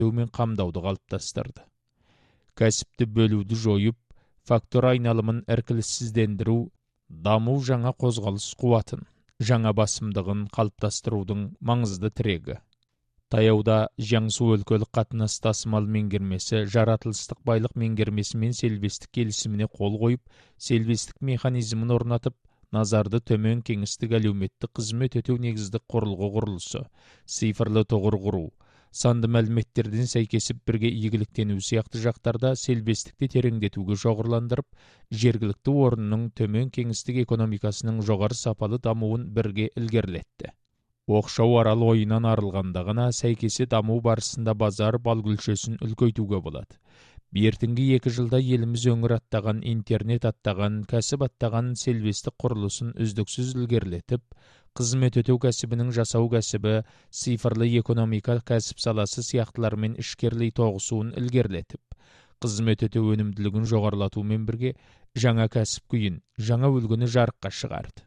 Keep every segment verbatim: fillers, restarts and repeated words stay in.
есептеу мен қамдауды қалыптастырды. Кәсіпті бөлуді жойып, фактор айналымын іркіліссіздендіру, даму жаңа қозғалыс қуатын, жаңа басымдығын қалыптастырудың маңызды тірегі. Таяуда Жаңсу өлкөлік қатынас тасымал меңгермесі жаратылыстық байлық меңгермесі мен сервистік келісіміне қол қойып, сервистік механизмін орнатып, назарды төмен кеңістік әлеуметтік қызмет өтеу негіздік құрылғы құрылысы, цифрлы тоғыр құру, санды мәліметтерден сәйкесіп бірге игіліктену сияқты жақтарда сервистікті тереңдетуге шоғырландырып, жергілікті орынның төмен кеңістік экономикасының жоғары сапалы дамуын бірге ілгерілетті. Оқшау арал ойынан арылғанда ғана сәйкесі даму барысында базар балгүлшесін үлкейтуге болады. Бертінгі екі жылда еліміз өңір аттаған, интернет аттаған, кәсіп аттаған сервистік құрылысын үздіксіз ілгерілетіп, қызмет өтеу кәсібінің жасау кәсібі, цифрлы экономика кәсіп саласы сияқтылармен ішкерлей тоғысуын ілгерілетіп, қызмет өтеу өнімділігін жоғарылатумен бірге жаңа кәсіп күйін, жаңа үлгіні жарыққа шығарды.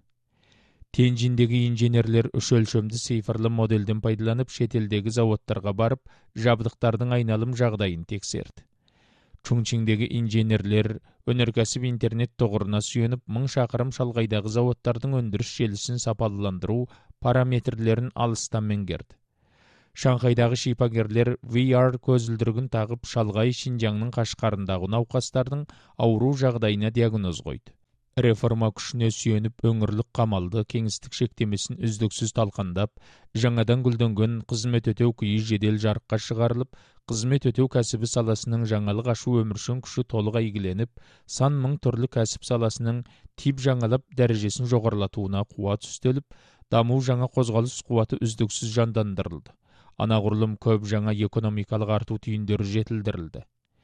Тенжиндегі инженерлер үш өлшемді цифрлы модельден пайдаланып, шетелдегі заводтарға барып, жабдықтардың айналым жағдайын тексерді. Чунчиңдегі инженерлер өнеркәсіп интернет тоғырына сүйеніп, мың шақырым шалғайдағы заводтардың өндіріс желісін сапалыландыру параметрлерін алыстан меңгерді. Шанхайдағы шипагерлер ви ар көзілдірігін тағып, шалғай Шинжаңның Қашқарындағы науқастардың ауру жағдайына диагноз қойды. Реформа күшіне сүйеніп, өңірлік қамалды кеңістік шектемесін үздіксіз талқандап, жаңадан гүлденген қызмет өтеу күйі жедел жарыққа шығарылып, қызмет өтеу кәсібі саласының жаңалық ашу өміршін күші толық игіленіп, сан мың түрлі кәсіп саласының тип жаңалап дәрежесін жоғарылатуына қуат үстеліп, даму жаңа қозғалыс қуаты үздіксіз жандандырылды. Анағұрлым көп жаңа экономикалық арту түйіндері жетілдірілді.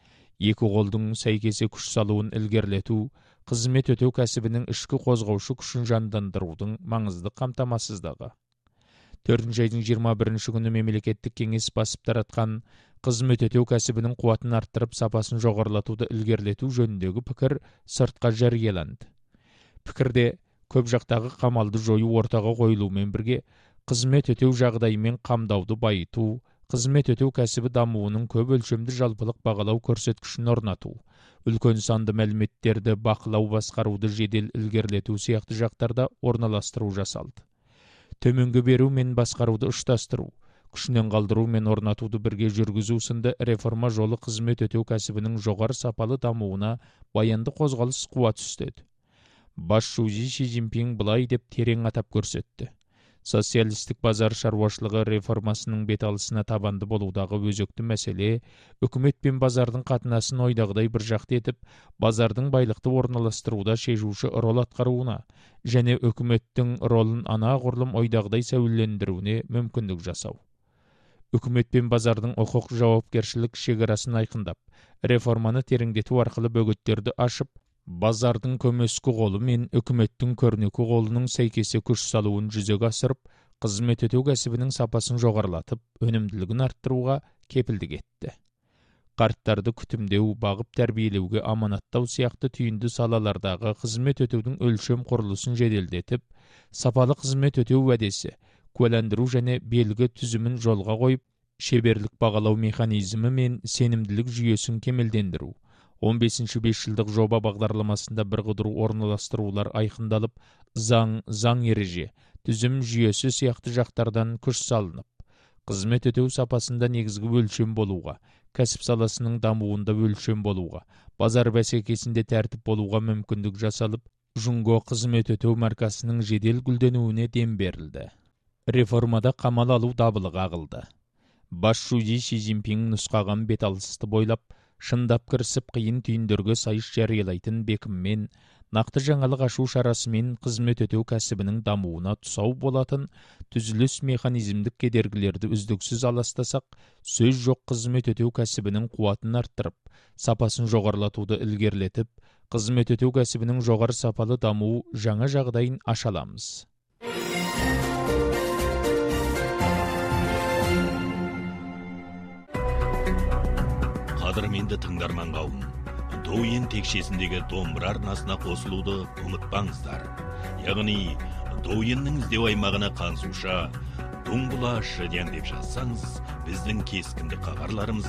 Екі қолдың сәйкесі күш салуын ілгерілету, қызмет өтеу кәсібінің ішкі қозғаушы күшін жандандырудың маңызды қамтамасыздығы. төртінші айдың жиырма бірінші күні мемлекеттік кеңес басып таратқан қызмет өтеу кәсібінің қуатын арттырып, сапасын жоғарылатуды ілгерілету жөніндегі пікір сыртқа жарияланды. Пікірде көп жақтағы қамалды жою ортаға қойылумен бірге, қызмет өтеу жағдайымен қамдауды байыту, қызмет өтеу кәсібі дамуының көп өлшемді жалпылық бағалау көрсеткішін орнату, үлкен санды мәліметтерді бақылау басқаруды жедел ілгерілету сияқты жақтарда орналастыру жасалды. Төменгі беру мен басқаруды ұштастыру, күшінен қалдыру мен орнатуды бірге жүргізу сынды реформа жолы қызмет өтеу кәсібінің жоғары сапалы дамуына баянды қозғалыс қуат үстеді. Басшысы Ши Цзиньпин былай деп терең атап көрсетті. Социалистік базар шаруашылығы реформасының беталысына табанды болудағы өзекті мәселе, үкімет пен базардың қатынасын ойдағыдай бір жақты етіп, базардың байлықты орналастыруда шешуші рол атқаруына, және үкіметтің ролын анағұрлым ойдағыдай сәуелендіруіне мүмкіндік жасау. Үкімет пен базардың құқық жауапкершілік шекарасын айқындап, реформаны тереңдету арқылы бөгеттерді ашып, базардың көмескі қолы мен үкіметтің көрнекі қолының сәйкесі күш салуын жүзеге асырып, қызмет өтеу кәсібінің сапасын жоғарылатып, өнімділігін арттыруға кепілдік етті. Қарттарды күтімдеу, бағып тәрбиелеуге аманаттау сияқты түйінді салалардағы қызмет өтеудің өлшем құрылысын жеделдетіп, сапалы қызмет өтеу уәдесі, куәландыру және белгі түзімін жолға қойып, шеберлік бағалау механизмі мен сенімділік жүйесін кемелдендіру, он бесінші бес жылдық жоба бағдарламасында бірқыдыру орналастырулар айқындалып, заң, заң ереже, түзім жүйесі сияқты жақтардан күш салынып, қызмет өтеу сапасында негізгі өлшем болуға, кәсіп саласының дамуында өлшем болуға, базар бәсекесінде тәртіп болуға мүмкіндік жасалып, Жунго қызмет өтеу маркасының жедел гүлденуіне дем берілді. Реформада қамал алу дабылы қағылды. Басшысы Ши Цзиньпин нұсқаған беталысты бойлап, шындап кірісіп қиын түйіндерге сайыс жариялайтын бекіммен, нақты жаңалық ашу шарасымен қызмет өтеу кәсібінің дамуына тұсау болатын түзіліс механизмдік кедергілерді үздіксіз аластасақ, сөз жоқ қызмет өтеу кәсібінің қуатын арттырып, сапасын жоғарылатуды ілгерілетіп, қызмет өтеу кәсібінің жоғары сапалы даму жаңа жағдайын аша аламыз. Қадірменді тыңдарман қауым, Douyin текшесіндегі домбыра арнасына қосылуды ұмытпаңыздар. Яғни, Douyinнің іздеу аймағына қансуша дуңгулаш деп жазсаңыз, біздің кескінді хабарларымыз